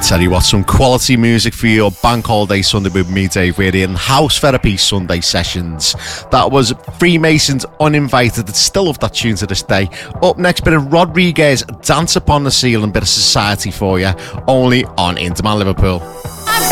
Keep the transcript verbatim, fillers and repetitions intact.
Tell you what, some quality music for your bank holiday Sunday with me, Dave Weary, in House Therapy Sunday sessions. That was Freemasons Uninvited. Still love that tune to this day. Up next, bit of Rodriguez, Dance Upon the Ceiling, bit of Society for you, only on Interman Liverpool.